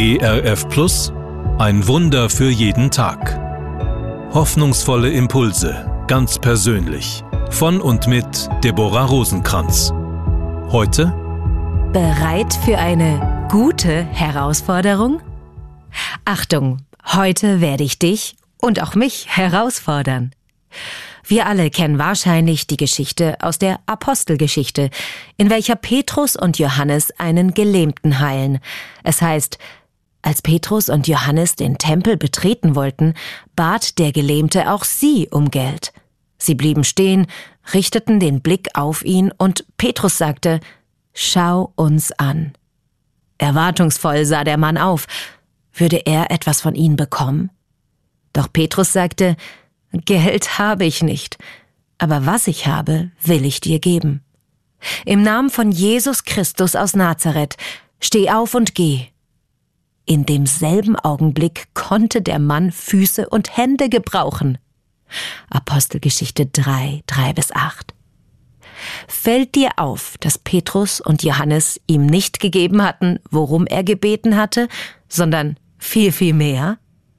ERF Plus, ein Wunder für jeden Tag. Hoffnungsvolle Impulse, ganz persönlich. Von und mit Deborah Rosenkranz. Heute: Bereit für eine gute Herausforderung? Achtung, heute werde ich dich und auch mich herausfordern. Wir alle kennen wahrscheinlich die Geschichte aus der Apostelgeschichte, in welcher Petrus und Johannes einen Gelähmten heilen. Es heißt: Als Petrus und Johannes den Tempel betreten wollten, bat der Gelähmte auch sie um Geld. Sie blieben stehen, richteten den Blick auf ihn und Petrus sagte: Schau uns an. Erwartungsvoll sah der Mann auf. Würde er etwas von ihnen bekommen? Doch Petrus sagte: Geld habe ich nicht, aber was ich habe, will ich dir geben. Im Namen von Jesus Christus aus Nazareth, steh auf und geh. In demselben Augenblick konnte der Mann Füße und Hände gebrauchen. Apostelgeschichte 3, 3-8. Fällt dir auf, dass Petrus und Johannes ihm nicht gegeben hatten, worum er gebeten hatte, sondern viel, viel mehr?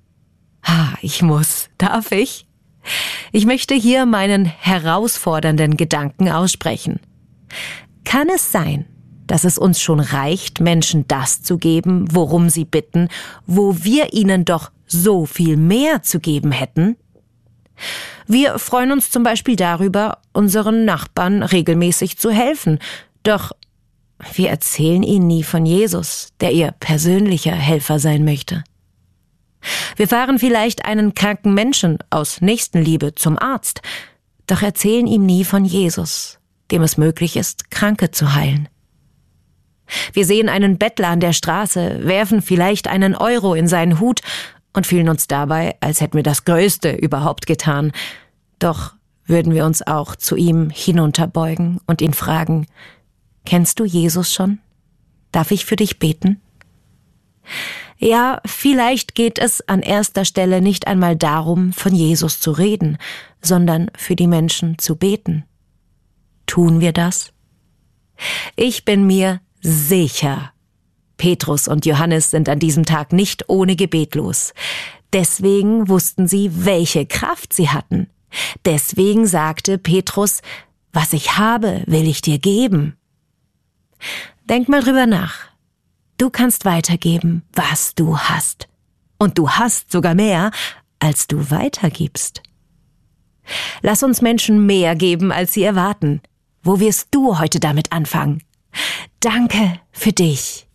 Darf ich? Ich möchte hier meinen herausfordernden Gedanken aussprechen. Kann es sein, dass es uns schon reicht, Menschen das zu geben, worum sie bitten, wo wir ihnen doch so viel mehr zu geben hätten? Wir freuen uns zum Beispiel darüber, unseren Nachbarn regelmäßig zu helfen, doch wir erzählen ihnen nie von Jesus, der ihr persönlicher Helfer sein möchte. Wir fahren vielleicht einen kranken Menschen aus Nächstenliebe zum Arzt, doch erzählen ihm nie von Jesus, dem es möglich ist, Kranke zu heilen. Wir sehen einen Bettler an der Straße, werfen vielleicht einen Euro in seinen Hut und fühlen uns dabei, als hätten wir das Größte überhaupt getan. Doch würden wir uns auch zu ihm hinunterbeugen und ihn fragen: Kennst du Jesus schon? Darf ich für dich beten? Ja, vielleicht geht es an erster Stelle nicht einmal darum, von Jesus zu reden, sondern für die Menschen zu beten. Tun wir das? Ich bin mir sicher, Petrus und Johannes sind an diesem Tag nicht ohne Gebet los. Deswegen wussten sie, welche Kraft sie hatten. Deswegen sagte Petrus: Was ich habe, will ich dir geben. Denk mal drüber nach. Du kannst weitergeben, was du hast. Und du hast sogar mehr, als du weitergibst. Lass uns Menschen mehr geben, als sie erwarten. Wo wirst du heute damit anfangen? Danke für dich.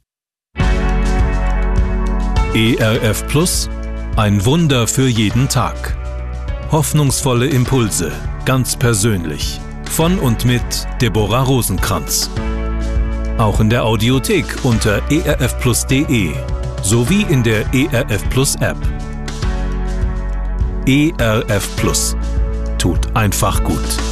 ERF Plus, ein Wunder für jeden Tag. Hoffnungsvolle Impulse, ganz persönlich. Von und mit Deborah Rosenkranz. Auch in der Audiothek unter erfplus.de sowie in der ERF Plus App. ERF Plus tut einfach gut.